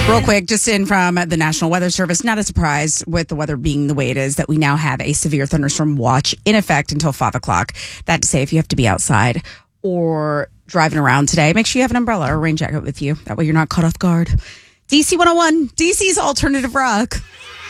Real quick, just in from the National Weather Service, not a surprise with the weather being the way it is that we now have a severe thunderstorm watch in effect until 5 o'clock. That to say, if you have to be outside or driving around today, make sure you have an umbrella or a rain jacket with you. That way you're not caught off guard. DC 101, DC's Alternative Rock.